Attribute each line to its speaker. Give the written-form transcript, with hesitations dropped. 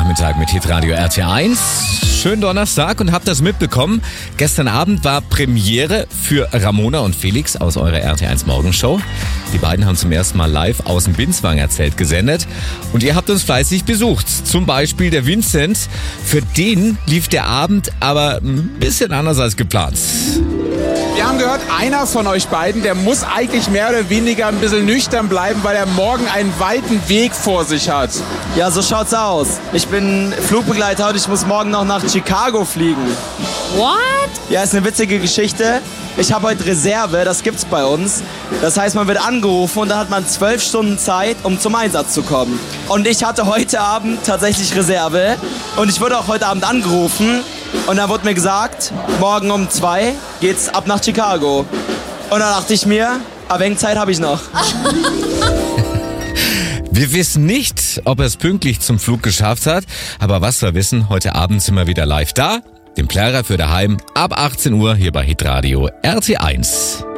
Speaker 1: Nachmittag mit Hitradio RT1. Schönen Donnerstag und habt das mitbekommen. Gestern Abend war Premiere für Ramona und Felix aus eurer RT1 Morgenshow. Die beiden haben zum ersten Mal live aus dem Binswanger Zelt gesendet. Und ihr habt uns fleißig besucht. Zum Beispiel der Vincent. Für den lief der Abend aber ein bisschen anders als geplant.
Speaker 2: Wir haben gehört, einer von euch beiden, der muss eigentlich mehr oder weniger ein bisschen nüchtern bleiben, weil er morgen einen weiten Weg vor sich hat.
Speaker 3: Ja, so schaut's aus. Ich bin Flugbegleiter und ich muss morgen noch nach Chicago fliegen.
Speaker 4: What?
Speaker 3: Ja, ist eine witzige Geschichte. Ich habe heute Reserve, das gibt's bei uns. Das heißt, man wird angerufen und dann hat man 12 Stunden Zeit, um zum Einsatz zu kommen. Und ich hatte heute Abend tatsächlich Reserve und ich wurde auch heute Abend angerufen. Und dann wurde mir gesagt, morgen um 2 geht's ab nach Chicago. Und dann dachte ich mir, ein wenig Zeit habe ich noch.
Speaker 1: Wir wissen nicht, ob er es pünktlich zum Flug geschafft hat. Aber was wir wissen, heute Abend sind wir wieder live da. Den Plärrer für daheim ab 18 Uhr hier bei Hitradio RT1.